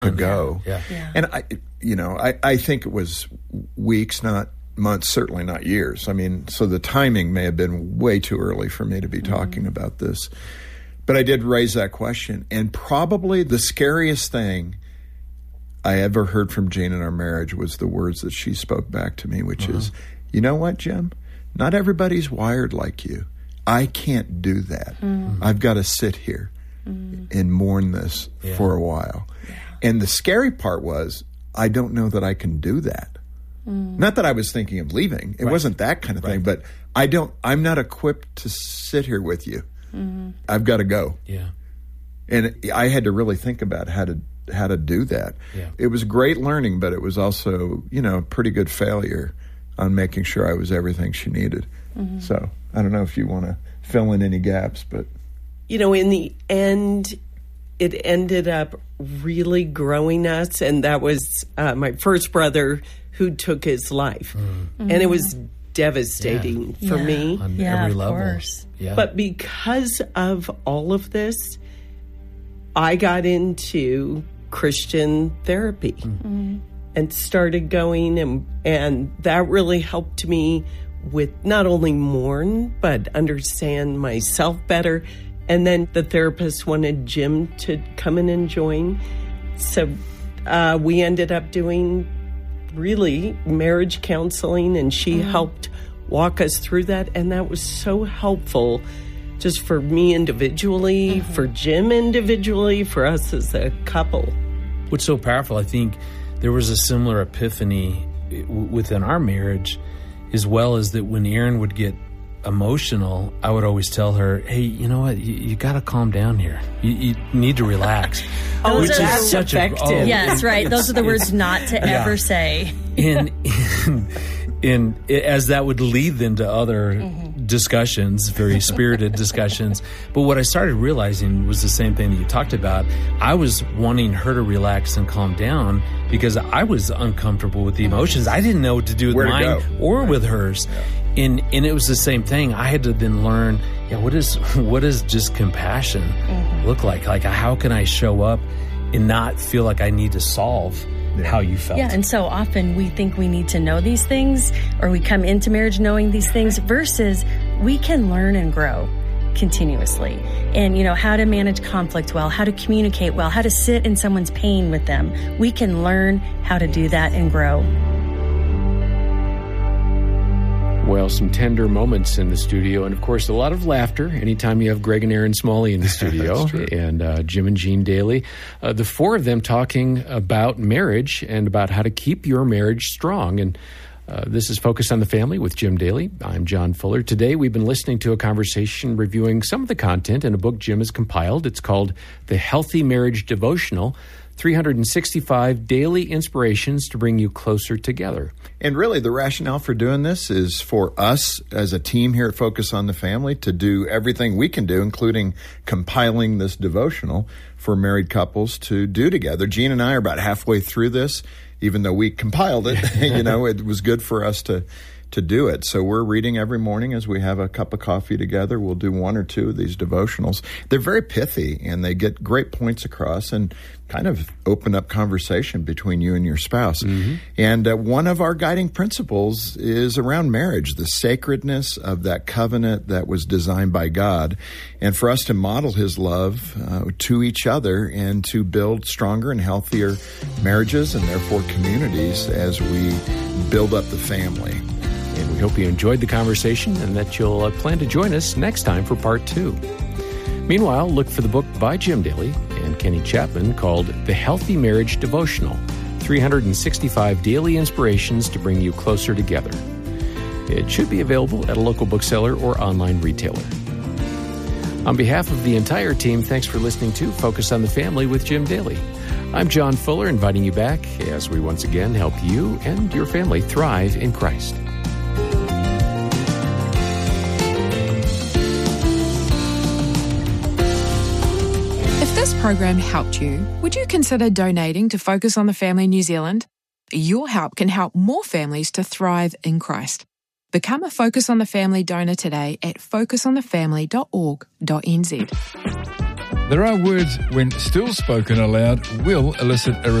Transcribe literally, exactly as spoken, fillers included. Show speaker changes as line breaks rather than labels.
to go.
Yeah. yeah.
And I, you know, I, I think it was weeks, not months, certainly not years. I mean, so the timing may have been way too early for me to be mm-hmm. talking about this. But I did raise that question. And probably the scariest thing I ever heard from Jane in our marriage was the words that she spoke back to me, which uh-huh. is, you know what, Jim? Not everybody's wired like you. I can't do that. Mm-hmm. I've got to sit here mm-hmm. and mourn this yeah. for a while. Yeah. And the scary part was, I don't know that I can do that. Mm. Not that I was thinking of leaving. It right. wasn't that kind of right. thing, but I don't, I'm not equipped to sit here with you. Mm-hmm. I've got to go.
Yeah.
And I had to really think about how to, how to do that.
Yeah.
It was great learning, but it was also, you know, a pretty good failure on making sure I was everything she needed. Mm-hmm. So I don't know if you want to fill in any gaps, but.
You know, in the end, it ended up really growing us. And that was uh, my first brother who took his life. Mm-hmm. And it was devastating
yeah.
for
yeah.
me.
On
yeah,
every
of
level.
Course.
Yeah.
But because of all of this, I got into Christian therapy mm-hmm. and started going, and and that really helped me with not only mourn, but understand myself better. And then the therapist wanted Jim to come in and join. So uh, we ended up doing really marriage counseling, and she mm-hmm. helped walk us through that. And that was so helpful just for me individually, mm-hmm. for Jim individually, for us as a couple.
What's so powerful, I think there was a similar epiphany w- within our marriage, as well as that when Erin would get emotional, I would always tell her, hey, you know what, you, you got to calm down here. You, you need to relax.
oh,
Which
that's
is such
effective.
A, oh,
yes, right. Those are the words not to
yeah.
ever say.
in, in, in, as that would lead then to other mm-hmm. discussions, very spirited discussions. But what I started realizing was the same thing that you talked about. I was wanting her to relax and calm down because I was uncomfortable with the emotions. I didn't know what to do with
Where to
mine
go.
or
Right.
with hers.
Yeah.
And and it was the same thing. I had to then learn, yeah, what is what does just compassion mm-hmm. look like? Like, how can I show up and not feel like I need to solve yeah. how you felt?
Yeah, and so often we think we need to know these things, or we come into marriage knowing these things, versus we can learn and grow continuously. And, you know, how to manage conflict well, how to communicate well, how to sit in someone's pain with them. We can learn how to do that and grow.
Well, some tender moments in the studio, and of course, a lot of laughter anytime you have Greg and Erin Smalley in the studio, and uh, Jim and Jean Daly. Uh, the four of them talking about marriage and about how to keep your marriage strong. And uh, this is Focus on the Family with Jim Daly. I'm John Fuller. Today, we've been listening to a conversation reviewing some of the content in a book Jim has compiled. It's called The Healthy Marriage Devotional, three hundred sixty-five Daily Inspirations to Bring You Closer Together.
And really, the rationale for doing this is for us as a team here at Focus on the Family to do everything we can do, including compiling this devotional for married couples to do together. Jean and I are about halfway through this, even though we compiled it. You know, it was good for us to to do it. So we're reading every morning as we have a cup of coffee together. We'll do one or two of these devotionals. They're very pithy, and they get great points across and kind of open up conversation between you and your spouse. Mm-hmm. And uh, one of our guiding principles is around marriage, the sacredness of that covenant that was designed by God, and for us to model His love uh, to each other and to build stronger and healthier marriages and therefore communities as we build up the family.
And we hope you enjoyed the conversation and that you'll uh, plan to join us next time for part two. Meanwhile, look for the book by Jim Daly and Kenny Chapman called The Healthy Marriage Devotional, three hundred sixty-five Daily Inspirations to Bring You Closer Together. It should be available at a local bookseller or online retailer. On behalf of the entire team, thanks for listening to Focus on the Family with Jim Daly. I'm John Fuller, inviting you back as we once again help you and your family thrive in Christ.
If this program helped you, would you consider donating to Focus on the Family New Zealand? Your help can help more families to thrive in Christ. Become a Focus on the Family donor today at focus on the family dot org dot n z.
There are words, when still spoken aloud, will elicit a